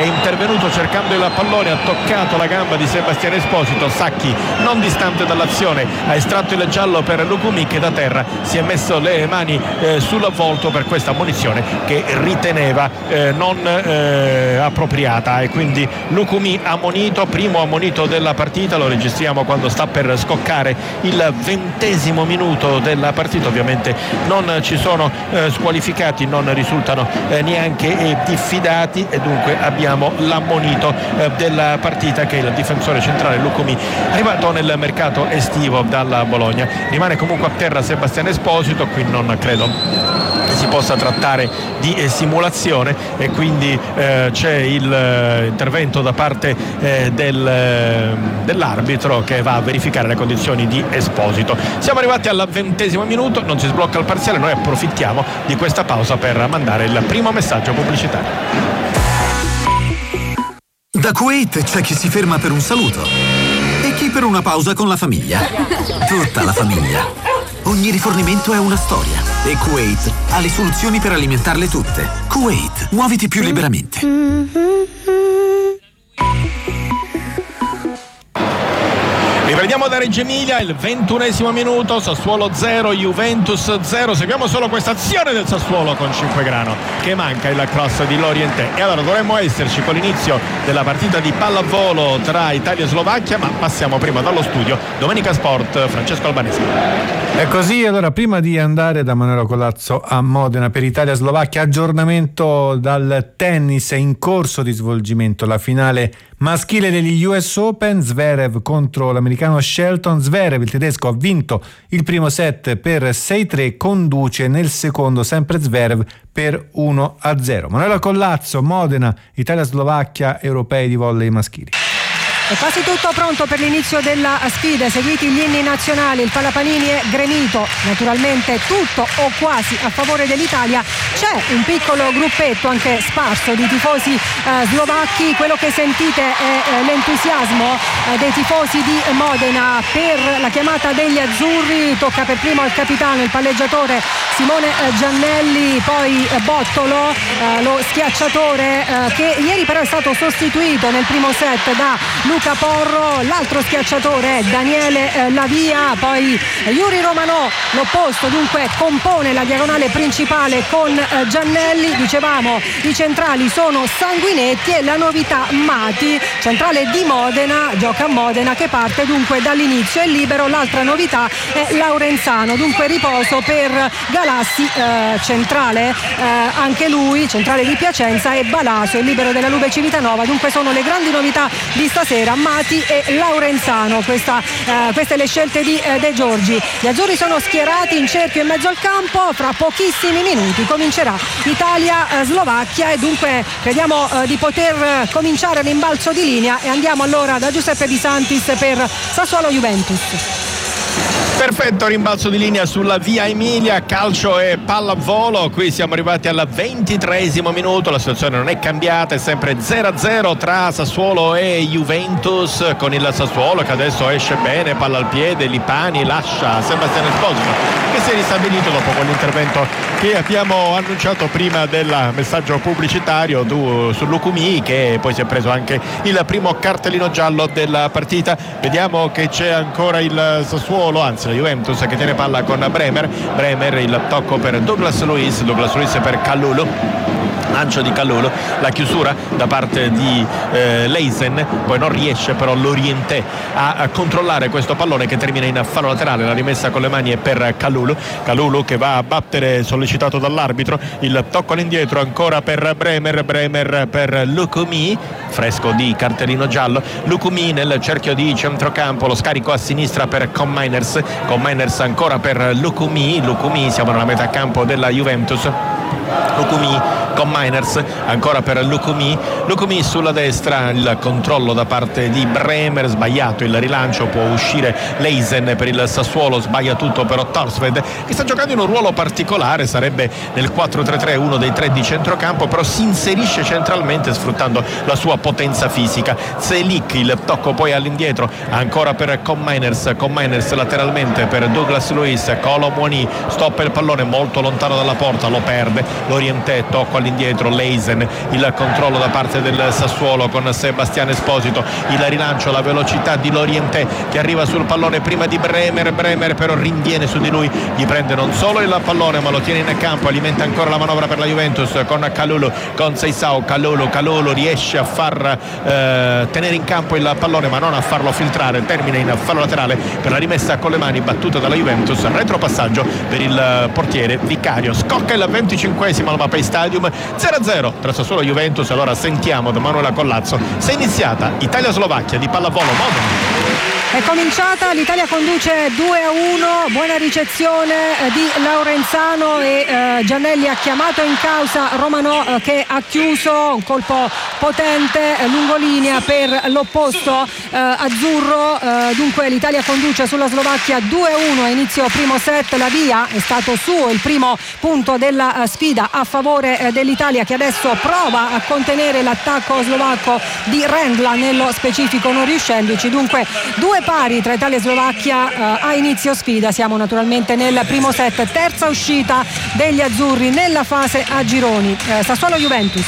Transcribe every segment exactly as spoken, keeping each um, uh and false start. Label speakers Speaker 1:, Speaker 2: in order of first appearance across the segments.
Speaker 1: intervenuto cercando il pallone, ha toccato la gamba di Sebastiano Esposito. Sacchi, non distante dall'azione, ha estratto il giallo per Lukumi, che da terra si è messo le mani eh, sul volto per questa ammonizione che riteneva eh, non eh, appropriata, e quindi Lukumi ammonito, primo ammonito della partita. Lo registriamo quando sta per scoccare il ventesimo minuto della partita. Ovviamente non ci sono eh, squalificati, non risultano eh, neanche eh, diffidati, e dunque abbiamo l'ammonito eh, della partita, che è il difensore centrale Lukumi, arrivato nel mercato estivo dalla Bologna. Rimane comunque a terra Sebastiano Esposito, qui non credo si possa trattare di eh, simulazione, e quindi eh, c'è il eh, intervento da parte eh, del, eh, dell'arbitro, che va a verificare le condizioni di Esposito. Siamo arrivati al ventesimo minuto, non si sblocca il parziale, noi approfittiamo di questa pausa per mandare il primo messaggio pubblicitario.
Speaker 2: Da Kuwait c'è chi si ferma per un saluto e chi per una pausa con la famiglia. Tutta la famiglia. Ogni rifornimento è una storia e Kuwait ha le soluzioni per alimentarle tutte. Kuwait, muoviti più liberamente.
Speaker 1: Riprendiamo da Reggio Emilia, il ventunesimo minuto, Sassuolo zero, Juventus zero. Seguiamo solo questa azione del Sassuolo con Cinquegrano, che manca il cross di Lorientè. E allora dovremmo esserci con l'inizio della partita di pallavolo tra Italia e Slovacchia, ma passiamo prima dallo studio. Domenica Sport, Francesco Albanese.
Speaker 3: È così, allora prima di andare da Manuela Colazzo a Modena per Italia-Slovacchia, aggiornamento dal tennis. È in corso di svolgimento la finale maschile degli U S Open, Zverev contro l'americano Shelton. Zverev, il tedesco, ha vinto il primo set per sei tre, conduce nel secondo sempre Zverev per uno a zero. Manuela Colazzo, Modena, Italia-Slovacchia, europei di volley maschili.
Speaker 4: È quasi tutto pronto per l'inizio della sfida, seguiti gli inni nazionali, il Palapanini è gremito, naturalmente tutto o quasi a favore dell'Italia. C'è un piccolo gruppetto anche sparso di tifosi eh, slovacchi. Quello che sentite è eh, l'entusiasmo eh, dei tifosi di Modena per la chiamata degli azzurri. Tocca per primo al capitano, il palleggiatore Simone eh, Giannelli, poi eh, Bottolo, eh, lo schiacciatore eh, che ieri però è stato sostituito nel primo set da Luca Porro. L'altro schiacciatore è Daniele eh, Lavia, poi eh, Yuri Romanò, l'opposto, dunque compone la diagonale principale con eh, Giannelli. Dicevamo, i centrali sono sanguinetti, e la novità Mati, centrale di Modena, gioca a Modena, che parte dunque dall'inizio, è libero. L'altra novità è Laurenzano, dunque riposo per Galassi, eh, centrale eh, anche lui, centrale di Piacenza, e Balaso, il libero della Lube Civitanova. Dunque sono le grandi novità di stasera, Mati e Laurenzano. Questa, eh, queste le scelte di eh, De Giorgi. Gli azzurri sono schierati in cerchio in mezzo al campo. Fra pochissimi minuti comincerà Italia-Slovacchia, e dunque crediamo eh, di poter eh, cominciare l'imbalzo di linea, e andiamo allora da Giuseppe Di Santis per Sassuolo-Juventus.
Speaker 1: Perfetto rimbalzo di linea sulla via Emilia, calcio e pallavolo. Qui siamo arrivati al ventitreesimo minuto, la situazione non è cambiata, è sempre zero a zero tra Sassuolo e Juventus, con il Sassuolo che adesso esce bene, palla al piede, Lipani lascia Sebastiano Esposito, che si è ristabilito dopo quell'intervento che abbiamo annunciato prima del messaggio pubblicitario tu, su Lukumi, che poi si è preso anche il primo cartellino giallo della partita. Vediamo che c'è ancora il Sassuolo, anzi la Juventus, che tiene palla con Bremer. Bremer, il tocco per Douglas Luiz, Douglas Luiz per Kalulu, lancio di Kalulu, la chiusura da parte di eh, Leisen, poi non riesce però Lorientè a, a controllare questo pallone, che termina in fallo laterale. La rimessa con le mani è per Kalulu, Kalulu che va a battere, sollecitato dall'arbitro. Il tocco all'indietro ancora per Bremer, Bremer per Lukumi, fresco di cartellino giallo. Lukumi nel cerchio di centrocampo, lo scarico a sinistra per Cominers, Cominers ancora per Lukumi, Lukumi, siamo nella metà campo della Juventus. Lukumi con Miners, ancora per Lukumi, Lukumi sulla destra, il controllo da parte di Bremer, sbagliato il rilancio, può uscire Leisen per il Sassuolo, sbaglia tutto però Torsved, che sta giocando in un ruolo particolare, sarebbe nel quattro tre tre uno dei tre di centrocampo, però si inserisce centralmente sfruttando la sua potenza fisica. Zelik, il tocco poi all'indietro, ancora per Cominers, Cominers lateralmente per Douglas Luiz, Colomwani stoppa il pallone molto lontano dalla porta, lo perde, l'Orientè, tocco all'indietro, Leisen, il controllo da parte del Sassuolo con Sebastiano Esposito, il rilancio, la velocità di l'Orientè che arriva sul pallone prima di Bremer, Bremer però rinviene su di lui, gli prende non solo il pallone ma lo tiene in campo, alimenta ancora la manovra per la Juventus con Kalulu, con Seisao, Kalulu, Kalulu riesce a far eh, tenere in campo il pallone ma non a farlo filtrare, termina in fallo laterale per la rimessa con le mani battuta dalla Juventus, retropassaggio per il portiere Vicario. Scocca il venticinquesimo al Mapei Stadium, zero a zero tra Sassuolo e Juventus. Allora sentiamo da Manuela Collazzo se è iniziata Italia-Slovacchia di pallavolo Modena.
Speaker 4: È cominciata, l'Italia conduce due a uno, buona ricezione di Laurenzano e eh, Giannelli ha chiamato in causa Romano eh, che ha chiuso un colpo potente eh, lungolinea per l'opposto eh, azzurro, eh, dunque l'Italia conduce sulla Slovacchia due a uno a inizio primo set, la via è stato suo il primo punto della eh, sfida a favore eh, dell'Italia che adesso prova a contenere l'attacco slovacco di Rendla, nello specifico non riuscendoci, dunque due pari tra Italia e Slovacchia eh, a inizio sfida. Siamo naturalmente nel primo set, terza uscita degli azzurri nella fase a gironi. eh, Sassuolo Juventus.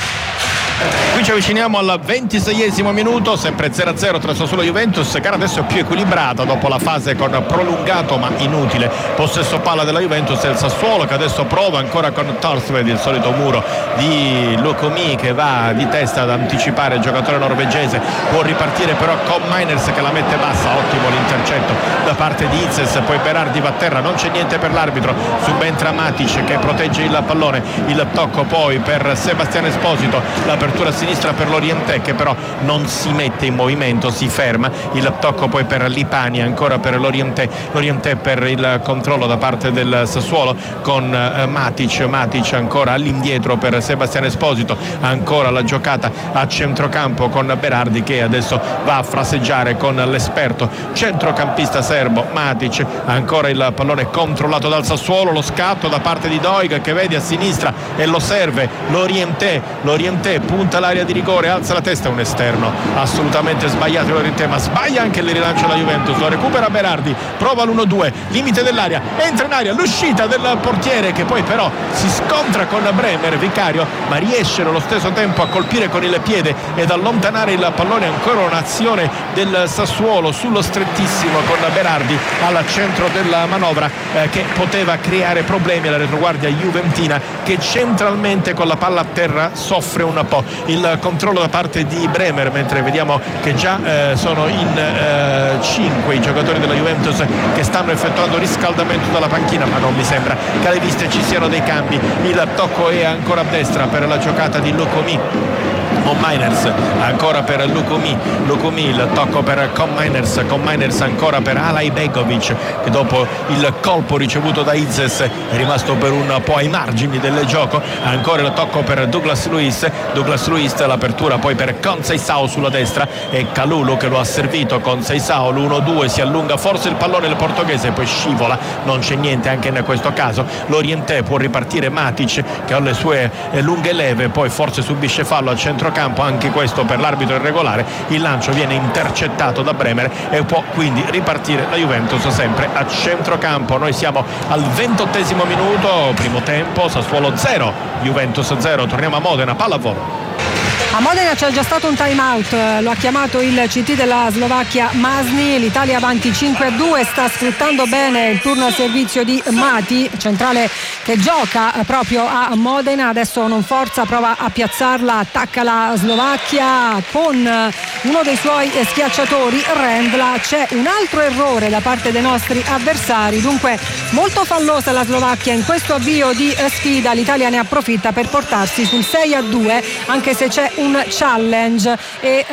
Speaker 1: Qui ci avviciniamo al ventiseiesimo minuto, sempre zero a zero tra Sassuolo e Juventus, gara adesso è più equilibrata dopo la fase con prolungato ma inutile possesso palla della Juventus. È il Sassuolo che adesso prova ancora con Torsved, il solito muro di Lukomi che va di testa ad anticipare il giocatore norvegese, può ripartire però con Miners che la mette bassa, ottimo l'intercetto da parte di Izes, poi Berardi va a terra, non c'è niente per l'arbitro, subentra Matic che protegge il pallone, il tocco poi per Sebastiano Esposito, l'apertura a sinistra per l'Orientè che però non si mette in movimento, si ferma, il tocco poi per Lipani, ancora per l'Orientè, l'Orientè per il controllo da parte del Sassuolo con eh, Matic, Matic ancora all'indietro per Sebastiano Esposito, ancora la giocata a centrocampo con Berardi che adesso va a fraseggiare con l'esperto centrocampista serbo Matic, ancora il pallone controllato dal Sassuolo, lo scatto da parte di Doig che vede a sinistra e lo serve l'Orientè, l'Orientè punta l'area di rigore, alza la testa, un esterno assolutamente sbagliato l'Orientè, ma sbaglia anche il rilancio della Juventus, lo recupera Berardi, prova l'uno due, limite dell'area, entra in area, l'uscita del portiere che poi però si scontra con Bremer, Vicario, ma riesce nello stesso tempo a colpire con il piede ed allontanare il pallone. Ancora un'azione del Sassuolo sullo strettissimo con Berardi al centro della manovra eh, che poteva creare problemi alla retroguardia juventina che centralmente con la palla a terra soffre un po'. Il controllo da parte di Bremer, mentre vediamo che già eh, sono in eh, cinque i giocatori della Juventus che stanno effettuando riscaldamento dalla panchina, ma non mi sembra che alle viste ci siano dei cambi. Il tocco è ancora a destra per la giocata di Lukomi con Miners, ancora per Lukomi, Lukomi il tocco per con Miners, con Miners ancora per Alay Begovic che dopo il colpo ricevuto da Izes è rimasto per un po' ai margini del gioco, ancora il tocco per Douglas Luiz, Douglas Luiz l'apertura poi per Conceição sulla destra e Kalulu che lo ha servito, Conceição l'uno due, si allunga forse il pallone il portoghese, poi scivola, non c'è niente anche in questo caso, l'Orientè può ripartire Matic che ha le sue lunghe leve, poi forse subisce fallo a centrocampo, anche questo per l'arbitro irregolare, il lancio viene intercettato da Bremer e può quindi ripartire la Juventus sempre a centrocampo. Noi siamo al ventottesimo minuto, primo tempo, Sassuolo zero, Juventus zero, torniamo a Modena, pallavolo.
Speaker 4: A Modena c'è già stato un time out, lo ha chiamato il C T della Slovacchia Masni, l'Italia avanti cinque a due, sta sfruttando bene il turno al servizio di Mati, centrale che gioca proprio a Modena, adesso non forza, prova a piazzarla, attacca la Slovacchia con uno dei suoi schiacciatori, Rendla, c'è un altro errore da parte dei nostri avversari, dunque molto fallosa la Slovacchia in questo avvio di sfida, l'Italia ne approfitta per portarsi sul sei a due, anche se c'è un challenge e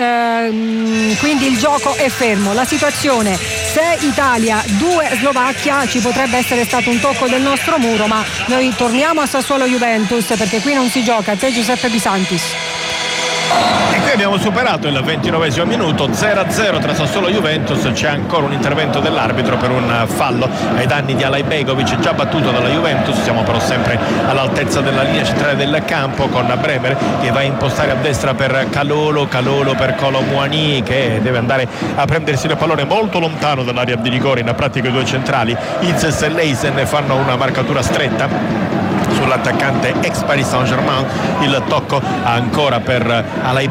Speaker 4: ehm, quindi il gioco è fermo. La situazione sei Italia due Slovacchia, ci potrebbe essere stato un tocco del nostro muro, ma noi torniamo a Sassuolo Juventus perché qui non si gioca. A te Giuseppe Bisantis.
Speaker 1: E qui abbiamo superato il ventinovesimo minuto, zero a zero tra Sassuolo e Juventus, c'è ancora un intervento dell'arbitro per un fallo ai danni di Alay Begovic, già battuto dalla Juventus, siamo però sempre all'altezza della linea centrale del campo con Bremer che va a impostare a destra per Kalulu, Kalulu per Colomouani che deve andare a prendersi il pallone molto lontano dall'area di rigore, in pratica i due centrali Izes e Leisen fanno una marcatura stretta sull'attaccante ex Paris Saint-Germain. Il tocco ancora per Alai